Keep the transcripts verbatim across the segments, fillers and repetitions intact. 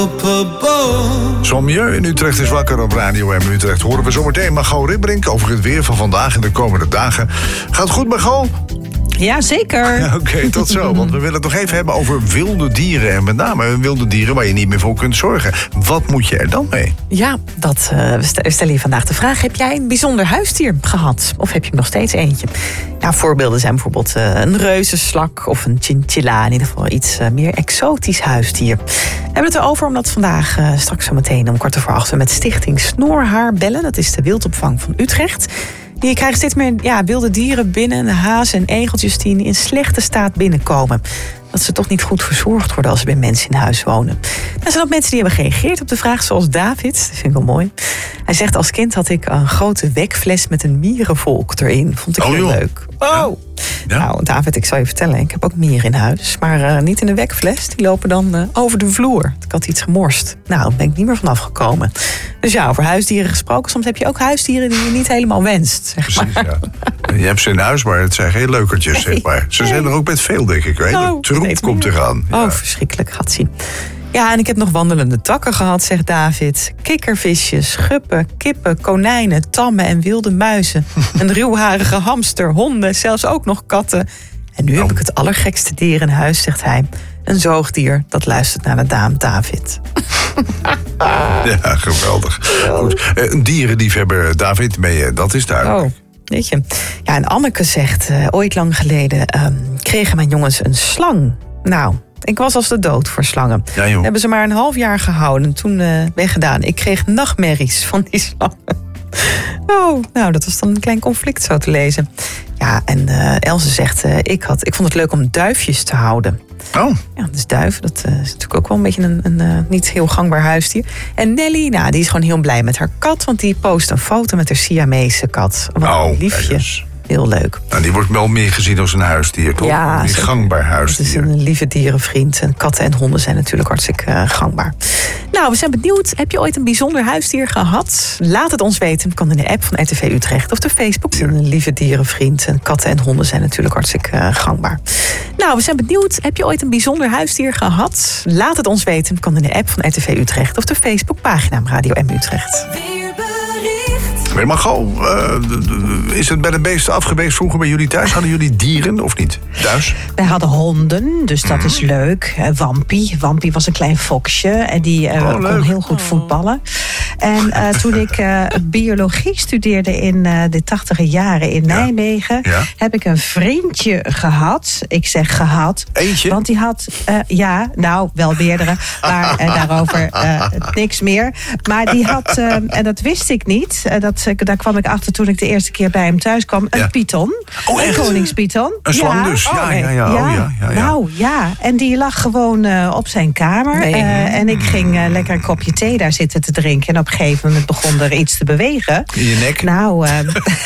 Sommieu in Utrecht is wakker op Radio M Utrecht. Horen we zometeen Margot Ribbrink over het weer van vandaag en de komende dagen. Gaat goed, Margot? Ja, zeker. Ja, Oké, okay, tot zo. Want we willen het nog even hebben over wilde dieren. En met name wilde dieren waar je niet meer voor kunt zorgen. Wat moet je er dan mee? Ja, dat uh, we stellen je vandaag de vraag. Heb jij een bijzonder huisdier gehad? Of heb je nog steeds eentje? Ja, voorbeelden zijn bijvoorbeeld uh, een reuzenslak of een chinchilla. In ieder geval iets uh, meer exotisch huisdier. We hebben het erover omdat vandaag uh, straks zo meteen om kwart over acht we met Stichting Snorhaar bellen. Dat is de wildopvang van Utrecht. Je krijgt steeds meer ja, wilde dieren binnen, hazen en egeltjes die in slechte staat binnenkomen. Dat ze toch niet goed verzorgd worden als ze bij mensen in huis wonen. Er zijn ook mensen die hebben gereageerd op de vraag, zoals David. Dat vind ik wel mooi. Hij zegt, als kind had ik een grote wekfles met een mierenvolk erin. Vond ik oh, heel joh. leuk. Oh! Ja. Nou, David, ik zal je vertellen, ik heb ook mieren in huis. Maar uh, niet in een wekfles. Die lopen dan uh, over de vloer. Ik had iets gemorst. Nou, daar ben ik niet meer vanaf gekomen. Dus ja, over huisdieren gesproken. Soms heb je ook huisdieren die je niet helemaal wenst. Zeg maar. Precies, ja. Je hebt ze in huis, maar het zijn geen leukertjes, nee, zeg maar. Ze nee. zijn er ook met veel, denk ik. Hè? Oh, de troep komt eraan. Ja. Oh, verschrikkelijk, gaat zien. Ja, en ik heb nog wandelende takken gehad, zegt David. Kikkervisjes, guppen, kippen, konijnen, tammen en wilde muizen. Een ruwharige hamster, honden, zelfs ook nog katten. En nu oh. heb ik het allergekste dier in huis, zegt hij. Een zoogdier dat luistert naar de naam David. Ja, geweldig. Goed. Een dierenliefhebber, David, ben je, dat is duidelijk. Oh. Weet je. Ja, en Anneke zegt, uh, ooit lang geleden um, kregen mijn jongens een slang. Nou, ik was als de dood voor slangen. Ja, joh. Hebben ze maar een half jaar gehouden, toen uh, weggedaan. Ik kreeg nachtmerries van die slangen. Oh, nou, dat was dan een klein conflict zo te lezen. Ja, en uh, Else zegt, uh, ik, had, ik vond het leuk om duifjes te houden. Oh. Ja, dus duiven, dat uh, is natuurlijk ook wel een beetje een, een uh, niet heel gangbaar huisdier. En Nelly, nou, die is gewoon heel blij met haar kat, want die post een foto met haar Siamese kat. Wat Oh, een liefje. dus. Heel leuk. Nou, die wordt wel meer gezien als een huisdier, toch? Ja, een gangbaar huisdier. Het is een lieve dierenvriend. En katten en honden zijn natuurlijk hartstikke uh, gangbaar. Nou, we zijn benieuwd. Heb je ooit een bijzonder huisdier gehad? Laat het ons weten. Dat kan in de app van R T V Utrecht of de Facebook. Ja. Een lieve dierenvriend. En katten en honden zijn natuurlijk hartstikke uh, gangbaar. Nou, we zijn benieuwd. Heb je ooit een bijzonder huisdier gehad? Laat het ons weten. Dat kan in de app van R T V Utrecht of de Facebookpagina Radio M Utrecht. Maar Margot, uh, is het bij de beesten afgeweest vroeger bij jullie thuis? Hadden jullie dieren of niet? Thuis? Wij hadden honden, dus dat mm. is leuk. Uh, Wampie. Wampie was een klein foksje en die uh, oh, kon heel goed voetballen. En uh, toen ik uh, biologie studeerde in uh, de tachtiger jaren in ja. Nijmegen, ja. heb ik een vriendje gehad. Ik zeg gehad. Eentje? Want die had, uh, ja, nou, wel meerdere, maar uh, daarover uh, niks meer. Maar die had, uh, en dat wist ik niet, uh, dat daar kwam ik achter toen ik de eerste keer bij hem thuis kwam. Een ja. python. Oh, een koningspython. Een slang ja. dus. Ja, oh, ja, ja, oh, ja. ja, ja. Nou ja, en die lag gewoon uh, op zijn kamer. Nee. Uh, en ik ging uh, lekker een kopje thee daar zitten te drinken. En op een gegeven moment begon er iets te bewegen. In je nek? Nou, uh,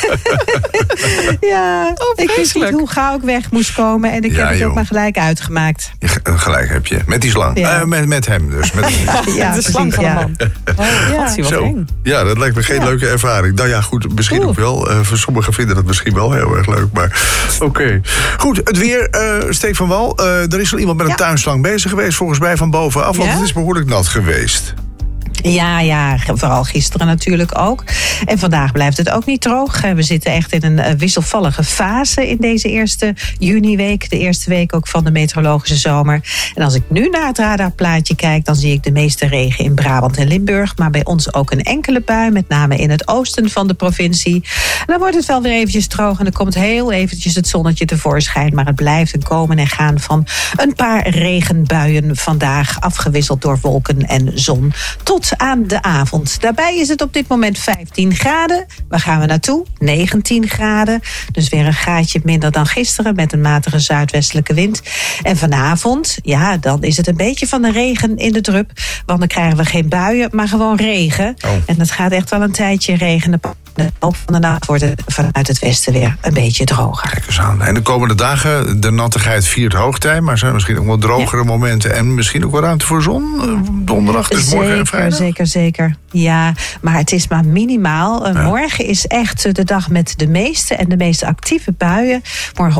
ja, oh, ik wist niet hoe gauw ik weg moest komen. En ik ja, heb het joh. ook maar gelijk uitgemaakt. Ja, gelijk heb je. Met die slang. Ja. Uh, met, met hem dus. Met ja, de slang van ja. een man. Oh, ja. Wat Zo. eng. Ja, dat lijkt me geen ja. leuke ervaring. Nou ja, goed, misschien Oeh. ook wel. Uh, voor sommigen vinden dat misschien wel heel erg leuk. Maar oké. Okay. Goed, het weer. Uh, Steek van Wal. Uh, er is al iemand met een ja. tuinslang bezig geweest, volgens mij van bovenaf. Want ja? het is behoorlijk nat geweest. Ja, ja, vooral gisteren natuurlijk ook. En vandaag blijft het ook niet droog. We zitten echt in een wisselvallige fase in deze eerste juniweek. De eerste week ook van de meteorologische zomer. En als ik nu naar het radarplaatje kijk, dan zie ik de meeste regen in Brabant en Limburg. Maar bij ons ook een enkele bui, met name in het oosten van de provincie. En dan wordt het wel weer eventjes droog en er komt heel eventjes het zonnetje tevoorschijn. Maar het blijft een komen en gaan van een paar regenbuien vandaag, afgewisseld door wolken en zon. Tot aan de avond. Daarbij is het op dit moment vijftien graden. Waar gaan we naartoe? negentien graden. Dus weer een graadje minder dan gisteren met een matige zuidwestelijke wind. En vanavond, ja, dan is het een beetje van de regen in de drup. Want dan krijgen we geen buien, maar gewoon regen. Oh. En dat gaat echt wel een tijdje regenen. De loop van de nacht wordt het vanuit het westen weer een beetje droger. Kijk eens aan. En de komende dagen, de nattigheid viert hoogtij, maar zijn misschien ook wel drogere ja. momenten en misschien ook wel ruimte voor zon. Donderdag, dus zeker, morgen en vrijdag. Zeker, zeker. Ja, maar het is maar minimaal. Ja. Morgen is echt de dag met de meeste en de meest actieve buien. Morgen